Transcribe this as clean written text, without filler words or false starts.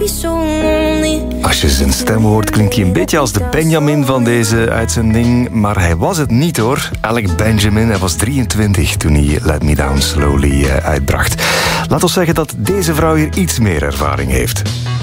be so lonely. Als je zijn stem hoort, klinkt hij een beetje als de Benjamin van deze uitzending. Maar hij was het niet hoor. Alec Benjamin, hij was 23 toen hij Let Me Down Slowly uitbracht. Laat ons zeggen dat deze vrouw hier iets meer ervaring heeft.